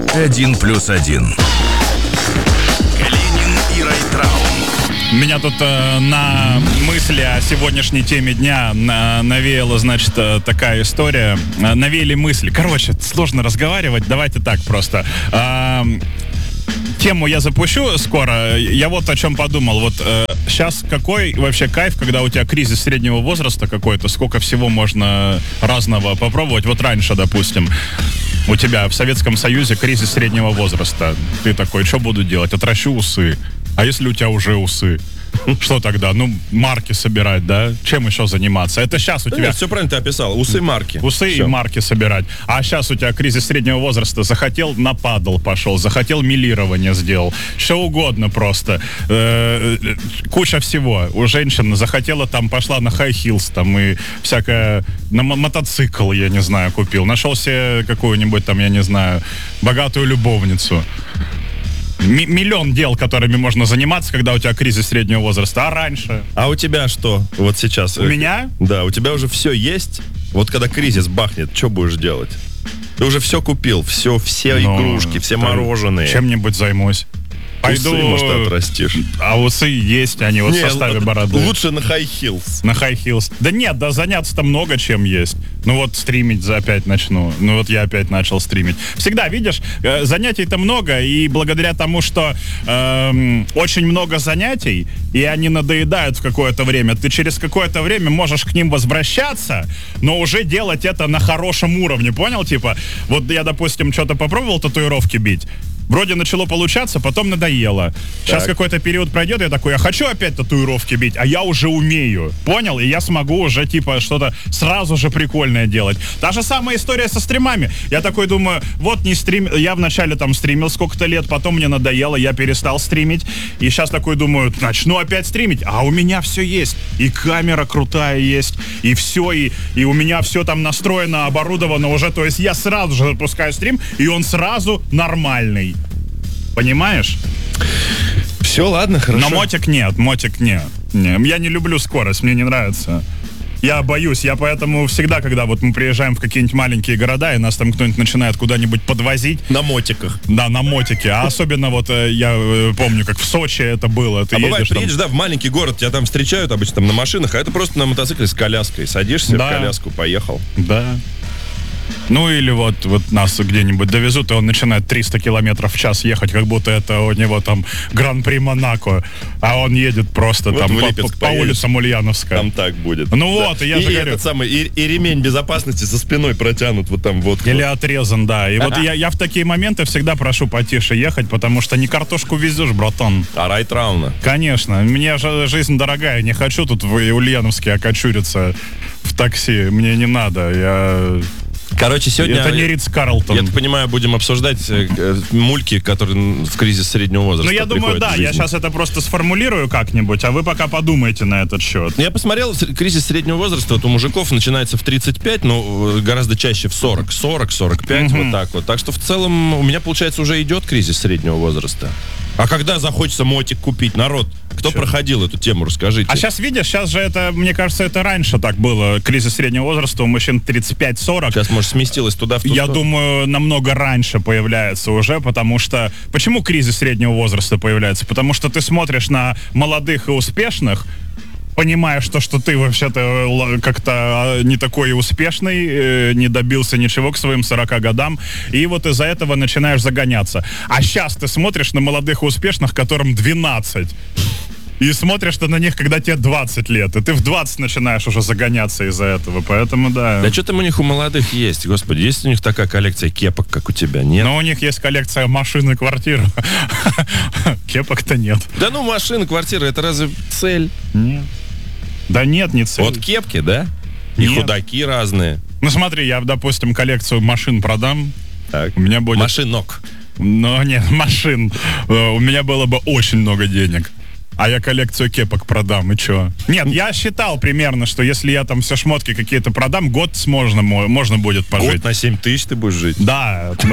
1+1. Калинин и Райtraum. Меня тут на мысли о сегодняшней теме дня навеяла, значит, такая история. Навеяли мысли. Короче, сложно разговаривать. Давайте так просто. Тему я запущу скоро. Я вот о чем подумал. Вот сейчас какой вообще кайф, когда у тебя кризис среднего возраста какой-то, сколько всего можно разного попробовать. Вот раньше, допустим, у тебя в Советском Союзе кризис среднего возраста. Ты такой, что буду делать? Отращу усы. А если у тебя уже усы? Что тогда? Ну, марки собирать, да? Чем еще заниматься? Это сейчас у тебя... Нет, все правильно ты описал. Усы, марки. Усы Всё. и марки собирать. А сейчас у тебя кризис среднего возраста. Захотел, нападал, пошел. Захотел, милирование сделал. Что угодно просто. Куча всего. У женщин захотела, там, пошла на high heels, там, и всякое... На мотоцикл, я не знаю, купил. Нашел себе какую-нибудь, там, я не знаю, богатую любовницу. Миллион дел, которыми можно заниматься, когда у тебя кризис среднего возраста. А раньше? А у тебя что вот сейчас? У меня? Да, у тебя уже все есть. Вот когда кризис бахнет, что будешь делать? Ты уже все купил, все игрушки, все мороженые. Чем-нибудь займусь. Пойду... Усы, может, отрастишь. А усы есть, они вот в составе бороды. Лучше на high heels. На high heels. Да нет, да заняться-то много чем есть. Ну вот стримить опять начну. Ну вот я опять начал стримить. Всегда, видишь, занятий-то много, и благодаря тому, что очень много занятий, и они надоедают в какое-то время, ты через какое-то время можешь к ним возвращаться, но уже делать это на хорошем уровне, понял? Типа, вот я, допустим, что-то попробовал татуировки бить, вроде начало получаться, потом надоело. Сейчас какой-то период пройдет, я такой, я хочу опять татуировки бить, а я уже умею. Понял? И я смогу уже, типа, что-то сразу же прикольное делать. Та же самая история со стримами. Я такой думаю, вот не стрим... Я вначале там стримил сколько-то лет, потом мне надоело, я перестал стримить. И сейчас такой думаю, начну опять стримить. А у меня все есть. И камера крутая есть, и все, и у меня все там настроено, оборудовано уже. То есть я сразу же запускаю стрим, и он сразу нормальный. Понимаешь? Все, ладно, хорошо. Но мотик нет. Я не люблю скорость, мне не нравится. Я боюсь, я поэтому всегда, когда вот мы приезжаем в какие-нибудь маленькие города, и нас там кто-нибудь начинает куда-нибудь подвозить. На мотиках. Да, на мотике. А особенно вот я помню, как в Сочи это было. Ты бывает, едешь, приедешь, да, в маленький город, тебя там встречают обычно там на машинах, а это просто на мотоцикле с коляской. Садишься в коляску, поехал. Да. Ну или вот нас где-нибудь довезут, и он начинает 300 километров в час ехать, как будто это у него там Гран-при Монако, а он едет просто вот там по улицам Ульяновска. Там так будет. Ну да. Вот, и я же говорю. Этот самый, и ремень безопасности за спиной протянут вот там вот. Или отрезан, да. И вот я в такие моменты всегда прошу потише ехать, потому что не картошку везешь, братан. А Райтрауна? Конечно. Мне жизнь дорогая, не хочу тут в Ульяновске окочуриться в такси. Мне не надо, Короче, сегодня... Это не Ритц Карлтон. Я так понимаю, будем обсуждать мульки, которые в кризис среднего возраста. Ну, я думаю, да, я сейчас это просто сформулирую как-нибудь, а вы пока подумайте на этот счет. Я посмотрел, кризис среднего возраста вот у мужиков начинается в 35, но гораздо чаще в 40, 45, вот так вот. Так что в целом у меня, получается, уже идет кризис среднего возраста. А когда захочется мотик купить, народ? Кто проходил эту тему, расскажите. А сейчас, видишь, сейчас же это, мне кажется, это раньше так было. Кризис среднего возраста у мужчин 35-40. Сейчас, может, сместилось туда, в ту Я сторону? думаю, намного раньше появляется уже, потому что... Почему кризис среднего возраста появляется? Потому что ты смотришь на молодых и успешных, понимаешь, что ты вообще-то как-то не такой успешный, не добился ничего к своим 40 годам, и вот из-за этого начинаешь загоняться. А сейчас ты смотришь на молодых и успешных, которым 12, и смотришь ты на них, когда тебе 20 лет, и ты в 20 начинаешь уже загоняться из-за этого, поэтому да. Да что там у них у молодых есть, господи, есть у них такая коллекция кепок, как у тебя, нет? Но у них есть коллекция машин и квартир. Кепок-то нет. Да ну, машина, квартира, это разве цель? Нет. Да нет, не цель. Вот кепки, да? И Нет. худаки разные. Ну смотри, я, допустим, коллекцию машин продам. Так. У меня будет... Машинок. Но нет, машин. У меня было бы очень много денег. А я коллекцию кепок продам, и чё? Нет, я считал примерно, что если я там все шмотки какие-то продам, год можно будет пожить. Год на 7 тысяч ты будешь жить. Да,